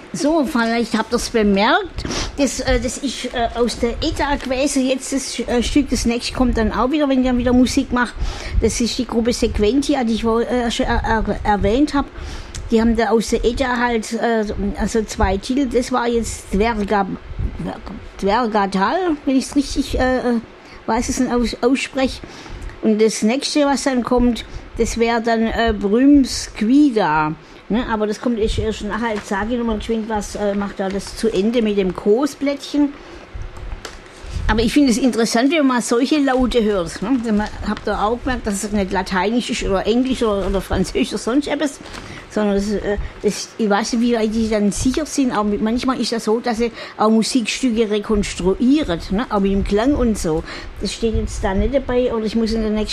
So, vielleicht habt ihr es bemerkt, das ist aus der ETA gewesen, jetzt das Stück, das nächste kommt dann auch wieder, wenn ich dann wieder Musik mache. Das ist die Gruppe Sequentia, die ich schon erwähnt habe. Die haben da aus der ETA halt also 2 Titel, das war jetzt Dvergatal, wenn ich es richtig weiß es nicht ausspreche. Und das nächste, was dann kommt, das wäre dann Brümsquida. Ne, aber das kommt erst nachher. Jetzt sage ich nochmal geschwind was, macht da das zu Ende mit dem Kosblättchen. Aber ich finde es interessant, wenn man mal solche Laute hört. Ne? Habt ihr auch gemerkt, dass es nicht Lateinisch ist oder Englisch oder Französisch oder sonst etwas, sondern ich weiß nicht, wie weit die dann sicher sind. Aber manchmal ist das so, dass sie auch Musikstücke rekonstruieren, ne? Auch mit dem Klang und so. Das steht jetzt da nicht dabei, oder ich muss in der nächsten